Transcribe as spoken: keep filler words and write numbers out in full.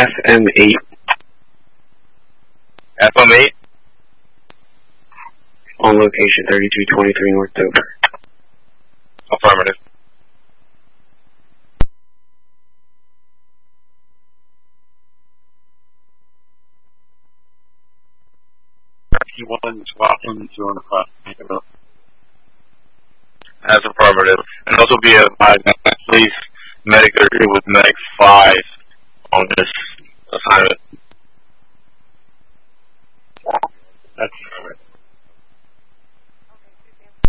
F M eight. F M eight? On location thirty-two twenty-three North Dover. Affirmative. He wanted to swap him to an across. As affirmative. And also be advised that police medic with medic five on this assignment.